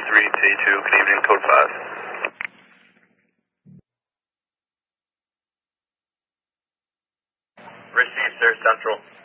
3T2, good evening, code 5. Received, sir, Central.